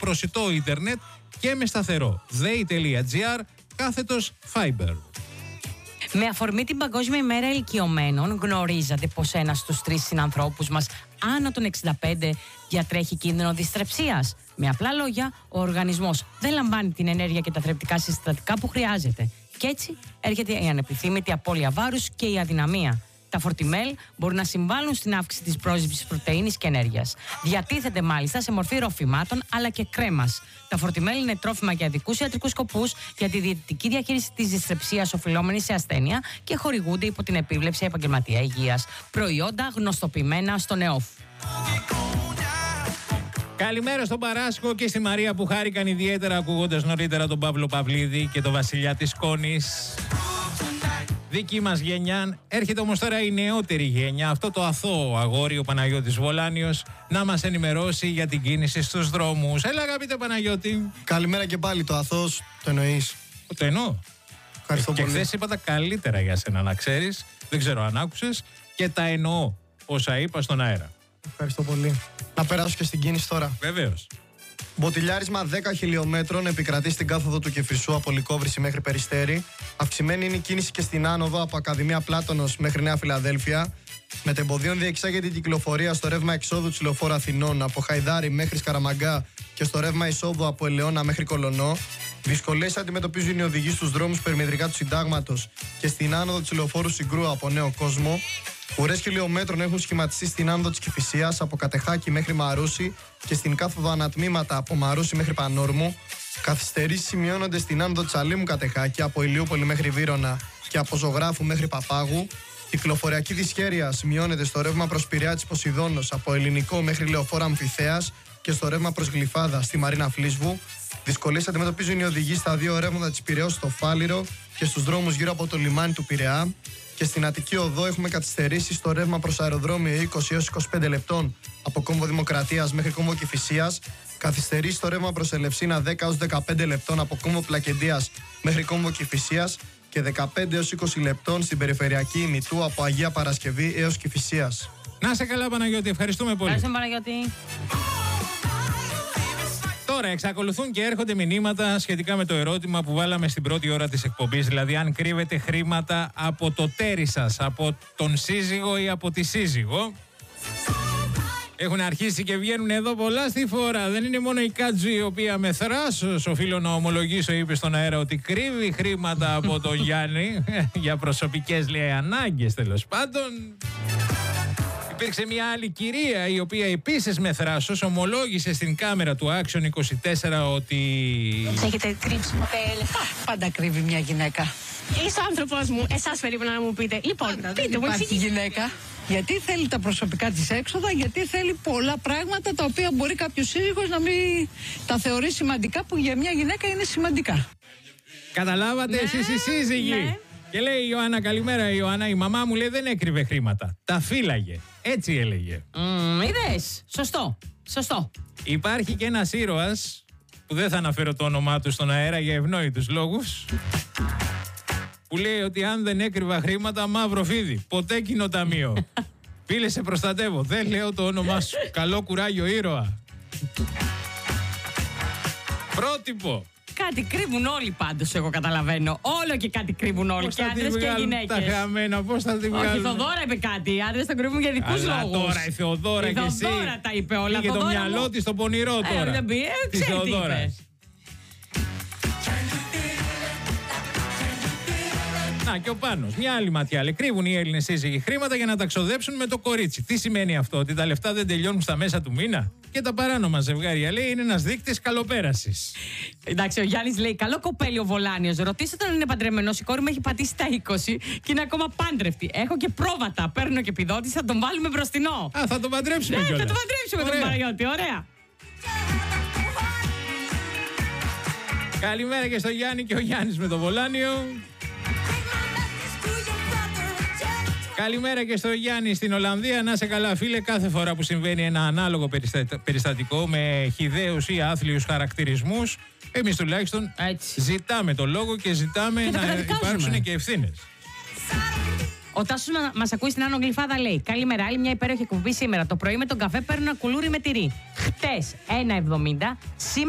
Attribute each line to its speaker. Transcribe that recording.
Speaker 1: προσιτό ίντερνετ και με σταθερό. ΔΕΗ.gr/Fiber.
Speaker 2: Με αφορμή την Παγκόσμια ημέρα ηλικιωμένων, γνωρίζατε πως ένας στους 3 συνανθρώπους μας άνω των 65 διατρέχει κίνδυνο δυστρεψίας? Με απλά λόγια, ο οργανισμός δεν λαμβάνει την ενέργεια και τα θρεπτικά συστατικά που χρειάζεται. Και έτσι έρχεται η ανεπιθύμητη απώλεια βάρους και η αδυναμία. Τα φορτιμέλ μπορούν να συμβάλλουν στην αύξηση της πρόσληψης πρωτεΐνης και ενέργειας. Διατίθεται μάλιστα σε μορφή ροφημάτων αλλά και κρέμας. Τα φορτιμέλ είναι τρόφιμα για ειδικούς ιατρικούς σκοπούς, για τη διαιτητική διαχείριση της δυστρεψίας οφειλόμενης σε ασθένεια και χορηγούνται υπό την επίβλεψη επαγγελματία υγείας. Προϊόντα γνωστοποιημένα στο ΝΕΟΦ.
Speaker 1: Καλημέρα στον Παράσκο και στη Μαρία που χάρηκαν ιδιαίτερα ακούγοντας νωρίτερα τον Παύλο Παυλίδη και τον Βασιλιά της Κόνης. Δική μας γενιά. Έρχεται όμως τώρα η νεότερη γενιά, αυτό το αθώο αγόρι, ο Παναγιώτης Βολάνιος, να μας ενημερώσει για την κίνηση στους δρόμους. Έλα αγαπητέ Παναγιώτη.
Speaker 3: Καλημέρα και πάλι, το αθώος το εννοείς?
Speaker 1: Το εννοώ.
Speaker 3: Ευχαριστώ
Speaker 1: και
Speaker 3: πολύ.
Speaker 1: χθες είπα τα καλύτερα για σένα να ξέρεις, δεν ξέρω αν άκουσες, και τα εννοώ όσα είπα στον αέρα.
Speaker 3: Ευχαριστώ πολύ. Να περάσω και στην κίνηση τώρα.
Speaker 1: Βεβαίως.
Speaker 3: Μποτιλιάρισμα 10 χιλιόμετρων επικρατεί στην κάθοδο του Κεφρισού από Λυκόβρηση μέχρι Περιστέρι. Αυξημένη είναι η κίνηση και στην άνοδο από Ακαδημία Πλάτωνος μέχρι Νέα Φιλαδέλφια. Μετεμποδίων διεξάγεται η κυκλοφορία στο ρεύμα εξόδου της Λεωφόρου Αθηνών από Χαϊδάρι μέχρι Σκαραμαγκά και στο ρεύμα εισόδου από Ελαιώνα μέχρι Κολωνό. Δυσκολίες αντιμετωπίζουν οι οδηγοί στους δρόμους περιμετρικά του Συντάγματος και στην άνοδο της Λεωφόρου Συγκρού από Νέο Κόσμο. Ουρές χιλιόμετρων έχουν σχηματιστεί στην άνοδο της Κηφισίας από Κατεχάκη μέχρι Μαρούσι και στην κάθοδο ανατμήματα από Μαρούσι μέχρι Πανόρμου. Καθυστερήσεις σημειώνονται στην άνοδο της Αλήμου Κατεχάκη από Ηλιούπολη μέχρι Βύρωνα και από Ζωγράφου μέχρι Παπάγου. Κυκλοφοριακή δυσχέρεια σημειώνεται στο ρεύμα προς Πειραιά της Ποσειδώνος από Ελληνικό μέχρι Λεωφόρο Αμφιθέας και στο ρεύμα προς Γλυφάδα στη Μαρίνα Φλίσβου. Δυσκολίες αντιμετωπίζουν οι οδηγοί στα 2 ρεύματα της Πειραιώς στο Φάληρο και στους δρόμους γύρω από το λιμάνι του Πειραιά. Και στην Αττική Οδό έχουμε καθυστερήσει στο ρεύμα προς αεροδρόμιο 20 έως 25 λεπτών από Κόμβο Δημοκρατίας μέχρι Κόμβο Κηφισίας. Καθυστερήσει στο ρεύμα προς Ελευσίνα 10 έως 15 λεπτών από Κόμβο Πλακεντίας μέχρι Κόμβο Κηφισίας και 15 έως 20 λεπτών στην περιφερειακή ημιτού από Αγία Παρασκευή έως Κηφισίας.
Speaker 1: Να σε καλά Παναγιώτη, ευχαριστούμε πολύ.
Speaker 2: Ευχαριστούμε Παναγιώτη.
Speaker 1: Τώρα εξακολουθούν και έρχονται μηνύματα σχετικά με το ερώτημα που βάλαμε στην πρώτη ώρα της εκπομπής, δηλαδή αν κρύβετε χρήματα από το τέρι σας, από τον σύζυγο ή από τη σύζυγο. Έχουν αρχίσει και βγαίνουν εδώ πολλά στη φορά. Δεν είναι μόνο η Κάτζου η οποία με θράσος, οφείλω να ομολογήσω, είπε στον αέρα ότι κρύβει χρήματα από τον Γιάννη για προσωπικές, λέει, ανάγκες τέλος πάντων. Υπήρξε μια άλλη κυρία η οποία επίσης με θράσος ομολόγησε στην κάμερα του Action 24 ότι...
Speaker 4: Έχετε κρύψει ποτέ? Πάντα κρύβει μια γυναίκα. Είσαι ο άνθρωπός μου, εσάς περίμενα να μου πείτε. Λοιπόν, πείτε μου,
Speaker 5: υπάρχει γυναίκα. Γιατί θέλει τα προσωπικά της έξοδα, γιατί θέλει πολλά πράγματα τα οποία μπορεί κάποιος σύζυγος να μην τα θεωρεί σημαντικά, που για μια γυναίκα είναι σημαντικά.
Speaker 1: Καταλάβατε εσείς οι σύζυγοι?
Speaker 2: Ναι.
Speaker 1: Και λέει η Ιωάννα, καλημέρα Ιωάννα, η μαμά μου λέει δεν έκρυβε χρήματα. Τα φύλαγε. Έτσι έλεγε.
Speaker 2: Είδες. Σωστό.
Speaker 1: Υπάρχει και ένας ήρωας που δεν θα αναφέρω το όνομά του στον αέρα για ευνόητους λόγους, που λέει ότι αν δεν έκρυβα χρήματα, μαύρο φίδι. Ποτέ κοινοταμείο. Φίλε, σε προστατεύω. Δεν λέω το όνομά σου. Καλό κουράγιο, ήρωα. Πρότυπο.
Speaker 2: Κάτι κρύβουν όλοι πάντως, εγώ καταλαβαίνω. Όλο και κάτι κρύβουν όλοι.
Speaker 1: Πώς
Speaker 2: Και
Speaker 1: θα τη
Speaker 2: άντρες και
Speaker 1: βγάλουν
Speaker 2: γυναίκες.
Speaker 1: τα χαμένα, πώς θα τη βγάλουν?
Speaker 2: Όχι, η Θοδόρα είπε κάτι. Οι άντρες τα κρύβουν για δικούς
Speaker 1: Αλλά
Speaker 2: λόγους.
Speaker 1: τώρα η Θεοδόρα
Speaker 2: Η
Speaker 1: και εσύ.
Speaker 2: Θοδόρα τα είπε όλα.
Speaker 1: Πήγε το
Speaker 2: Θοδόρα
Speaker 1: μυαλό
Speaker 2: μου.
Speaker 1: της στο πονηρό τώρα.
Speaker 2: Δεν πει,
Speaker 1: Της
Speaker 2: ξέρει τι
Speaker 1: Θεοδόρας.
Speaker 2: είπε.
Speaker 1: Να και ο Πάνος, μια άλλη ματιά. Λέει, κρύβουν οι Έλληνες σύζυγοι χρήματα για να τα ξοδέψουν με το κορίτσι. Τι σημαίνει αυτό? Ότι τα λεφτά δεν τελειώνουν στα μέσα του μήνα? Και τα παράνομα ζευγάρια, λέει, είναι ένας δείκτης καλοπέρασης.
Speaker 2: Εντάξει, ο Γιάννης λέει: καλό κοπέλι ο Βολάνιος. Ρωτήστε τον αν είναι παντρεμένος. Η κόρη μου έχει πατήσει τα 20 και είναι ακόμα πάντρευτη. Έχω και πρόβατα. Παίρνω και επιδότηση. Θα τον βάλουμε μπροστινό.
Speaker 1: Α, θα τον παντρέψουμε
Speaker 2: Ναι,
Speaker 1: κιόλας.
Speaker 2: θα τον παντρέψουμε τον Παναγιώτη. Ωραία.
Speaker 1: Καλημέρα και στο Γιάννη και ο Γιάννης με το Βολάνιο. Καλημέρα και στο Γιάννη στην Ολλανδία. Να σε καλά, φίλε. Κάθε φορά που συμβαίνει ένα ανάλογο περιστατικό με χυδαίους ή άθλιους χαρακτηρισμούς, εμείς τουλάχιστον
Speaker 2: Έτσι.
Speaker 1: ζητάμε το λόγο και ζητάμε
Speaker 2: Και το
Speaker 1: να
Speaker 2: καταδικάζουμε.
Speaker 1: υπάρξουν και ευθύνες.
Speaker 2: Ο Τάσος μας ακούει στην Άνω Γλυφάδα, λέει: καλημέρα, άλλη μια υπέροχη εκπομπή σήμερα. Το πρωί με τον καφέ παίρνω ένα κουλούρι με τυρί. Χτες 1,70. Σήμερα